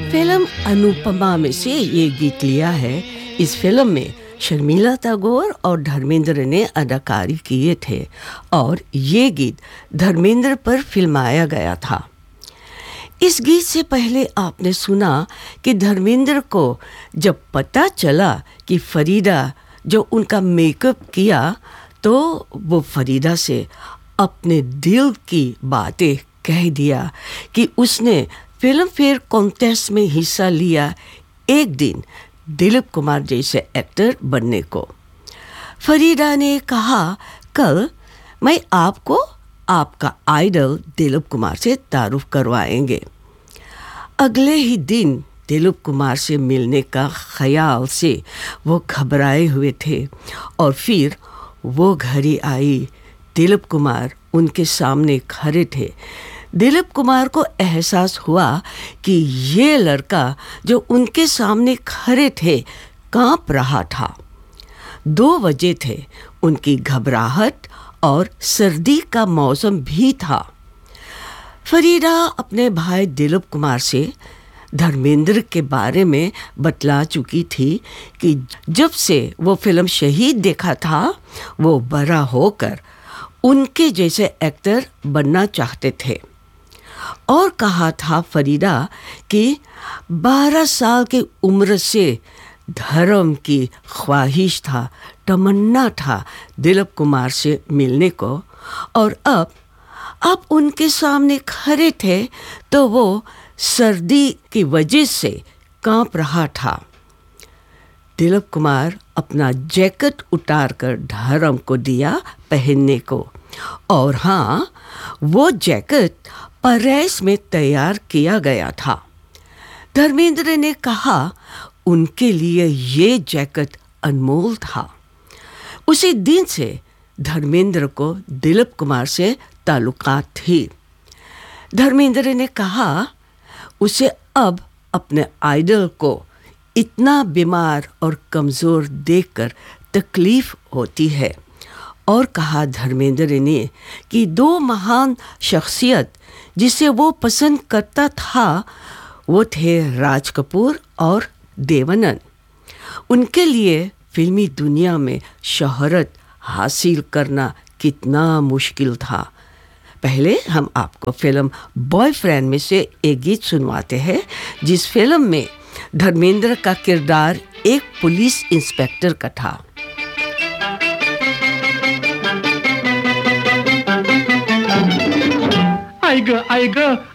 Film Anupama में से ये गीत लिया है। इस फिल्म में शर्मिला टैगोर और धर्मेंद्र ने अदाकारी किए थे और ये गीत धर्मेंद्र पर फिल्माया गया था। इस गीत से पहले आपने सुना कि धर्मेंद्र को जब पता चला कि फरीदा जो उनका मेकअप किया तो वो फरीदा से अपने दिल की बातें कह दिया कि उसने फिल्म फेयर कॉन्टेस्ट में हिस्सा लिया एक दिन दिलीप कुमार जैसे एक्टर बनने को। फरीदा ने कहा, कल मैं आपको आपका आइडल दिलीप कुमार से तारुफ करवाएंगे। अगले ही दिन दिलीप कुमार से मिलने का ख्याल से वो घबराए हुए थे और फिर वो घड़ी आई। दिलीप कुमार उनके सामने खड़े थे। दिलीप कुमार को एहसास हुआ कि ये लड़का जो उनके सामने खड़े थे कांप रहा था। 2 बजे थे, उनकी घबराहट और सर्दी का मौसम भी था। फरीदा अपने भाई दिलीप कुमार से धर्मेंद्र के बारे में बतला चुकी थी कि जब से वो फिल्म शहीद देखा था वो बड़ा होकर उनके जैसे एक्टर बनना चाहते थे और कहा था फरीदा कि 12 साल की उम्र से धर्म की ख्वाहिश था, तमन्ना था दिलीप कुमार से मिलने को और अब उनके सामने खड़े थे तो वो सर्दी की वजह से कांप रहा था। दिलीप कुमार अपना जैकेट उतारकर धर्म को दिया पहनने को और हाँ, वो जैकेट पेरिस में तैयार किया गया था। धर्मेंद्र ने कहा उनके लिए ये जैकेट अनमोल था। उसी दिन से धर्मेंद्र को दिलीप कुमार से ताल्लुकात थी। धर्मेंद्र ने कहा उसे अब अपने आइडल को इतना बीमार और कमज़ोर देखकर तकलीफ़ होती है और कहा धर्मेंद्र ने कि 2 महान शख्सियत जिसे वो पसंद करता था वो थे राज कपूर और देव आनंद। उनके लिए फिल्मी दुनिया में शोहरत हासिल करना कितना मुश्किल था। पहले हम आपको फिल्म बॉयफ्रेंड में से एक गीत सुनवाते हैं जिस फिल्म में धर्मेंद्र का किरदार एक पुलिस इंस्पेक्टर का था। आई ग